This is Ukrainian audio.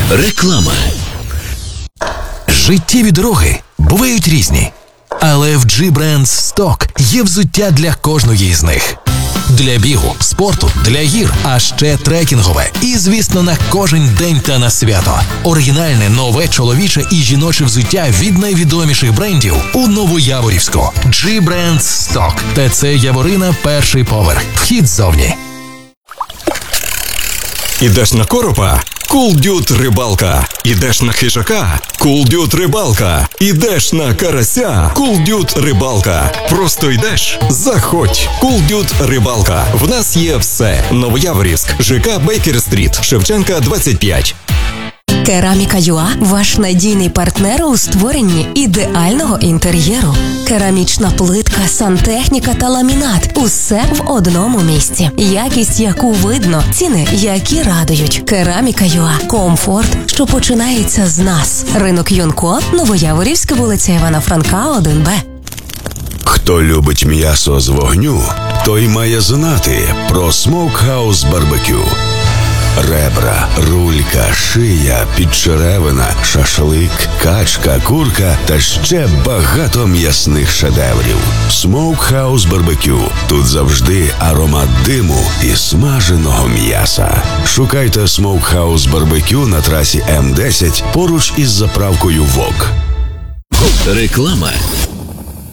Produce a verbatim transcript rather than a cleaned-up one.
Реклама. Життєві дороги бувають різні. Але в G-Brands Stock є взуття для кожної з них. Для бігу, спорту, для гір, а ще трекінгове. І, звісно, на кожен день та на свято. Оригінальне, нове чоловіче і жіноче взуття від найвідоміших брендів у Новояворівську. G-Brands Stock. ТЦ Яворина, перший поверх. Вхід ззовні. Ідеш на коропа? Cool Dude Рибалка. Ідеш на хижака? Cool Dude Рибалка. Ідеш на карася? Cool Dude Рибалка. Просто йдеш? Заходь. Cool Dude Рибалка. В нас є все. Новояворівськ, ЖК Бейкер-стріт, Шевченка, двадцять п'ять. Кераміка.ua – ваш надійний партнер у створенні ідеального інтер'єру. Керамічна плитка, сантехніка та ламінат – усе в одному місці. Якість, яку видно, ціни, які радують. Кераміка.ua – комфорт, що починається з нас. Ринок Юнко, Новояворівська, вулиця Івана Франка, один Б. Хто любить м'ясо з вогню, той має знати про Smokehouse BBQ. Ребра, рулька, шия, підчеревина, шашлик, качка, курка та ще багато м'ясних шедеврів. Smokehouse BBQ. Тут завжди аромат диму і смаженого м'яса. Шукайте Smokehouse BBQ на трасі М десять поруч із заправкою ВОК. Реклама.